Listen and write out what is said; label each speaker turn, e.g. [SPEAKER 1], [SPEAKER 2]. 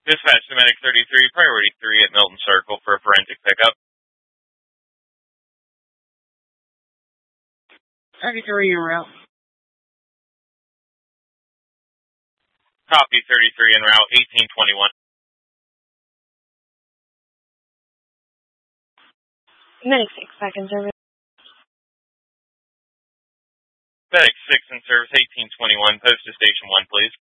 [SPEAKER 1] Dispatch to Medic 33, Priority 3 at Milton Circle for a forensic pickup.
[SPEAKER 2] 33 en route.
[SPEAKER 1] Copy 33 en route, 1821.
[SPEAKER 3] Medic 6 back in service.
[SPEAKER 1] Medic 6 in service, 1821. Post to Station 1, please.